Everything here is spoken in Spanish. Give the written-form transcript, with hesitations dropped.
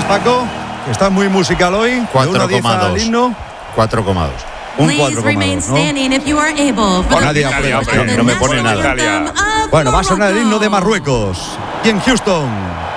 Paco? Está muy musical hoy. 4,2. himno. 4,2. Un 4,2, ¿no? Nadie aprueba. No me pone nada. Bueno, va a sonar el himno de Marruecos. Y en Houston.